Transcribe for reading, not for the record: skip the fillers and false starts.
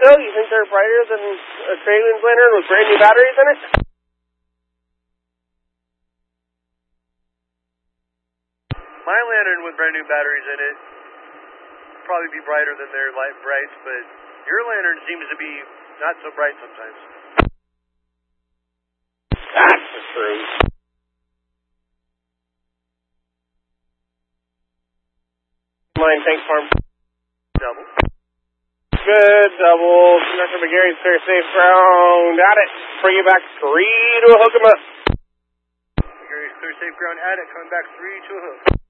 so? You think they're brighter than a Craven's lantern with brand new batteries in it? My lantern with brand new batteries in it would probably be brighter than their light brights, but your lantern seems to be not so bright sometimes. That's the truth. Line Tank Farm. Double. Good double. Conductor McGarry's clear, safe ground. At it. Bring it back 3 to a hook 'em up. McGarry's clear, safe ground. At it. Coming back 3 to a hook.